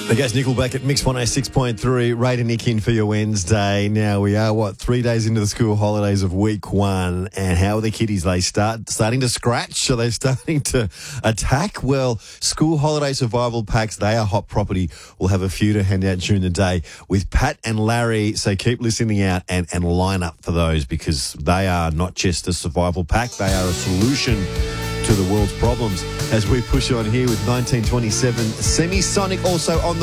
I guess Nickelback at Mix 106.3, Ray to Nick in for your Wednesday. Now we are, 3 days into the school holidays of week one, and how are the kiddies? Are they starting to scratch? Are they starting to attack? Well, school holiday survival packs, they are hot property. We'll have a few to hand out during the day with Pat and Larry, so keep listening out and line up for those, because they are not just a survival pack, they are a solution to the world's problems as we push on here with 1927 Semisonic also on the